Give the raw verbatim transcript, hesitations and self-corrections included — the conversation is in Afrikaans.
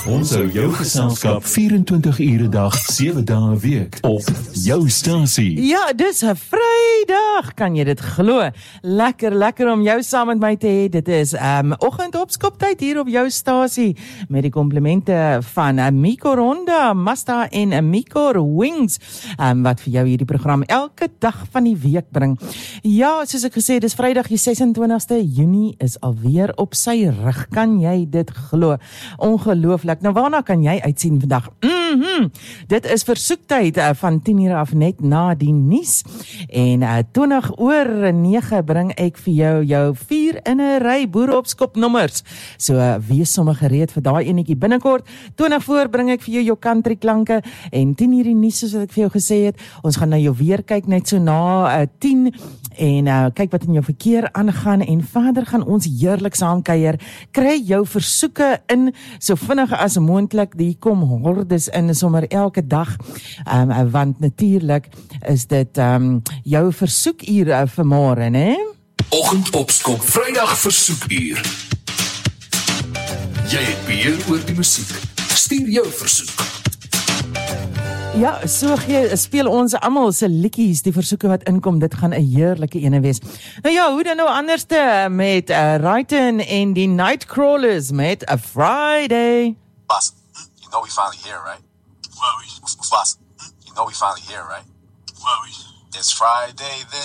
Ons hou jou geselskap vyf-en-twintig ure dag, sewe dae 'n week op jou stasie. Ja, dis 'n Vrydag, kan jy dit glo? Lekker, lekker om jou saam met my te hê. Dit is um, oggendopskoptyd hier op jou stasie met die komplimente van Amico Ronda, Mazda en Amico Wings, um, wat vir jou hierdie program elke dag van die week bring. Ja, soos ek gesê, dis Vrydag die ses en twintigste Junie is alweer op sy rug. Kan jy dit glo? Ongelooflik. Nou waarna kan jy uitsien vandag? Mm-hmm. Dit is versoektyd uh, van tien uur af net na die nuus. En uh, twintig oor nege bring ek vir jou jou vier in 'n ry boereopskop nommers. So uh, wees sommer gereed vir daai enetjie binnekort. twintig voor bring ek vir jou jou country klanke en tien uur die nuus soos wat ek vir jou gesê het. Ons gaan na jou weer kyk net so na uh, tien en uh, kyk wat in jou verkeer aangaan en verder gaan ons heerlik saam kuier. Kry jou versoeke in so vinnig as moontlik. Die kom hordes in sommer elke dag. Um, want natuurlik is dit um, jou versoekuur uh, vanmôre, né? Oggendopskop, Vrydag versoekuur. Jy het beheer oor die musiek. Stuur jou versoek. Ja, so gee, speel ons almal se liedjies, die versoeke wat inkom, dit gaan 'n heerlike ene wees. Nou ja, hoe dan nou anderste met uh, Raiton en die Nightcrawlers met A Friday. Boss, you know we finally here, right? Boss, you know we finally here, right? It's Friday then.